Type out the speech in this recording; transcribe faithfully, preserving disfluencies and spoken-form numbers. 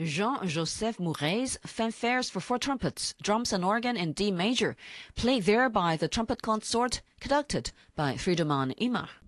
Jean-Joseph Mouret's Fanfares for Four Trumpets, Drums and Organ in D major, played there by the trumpet consort, conducted by Friedemann Immer.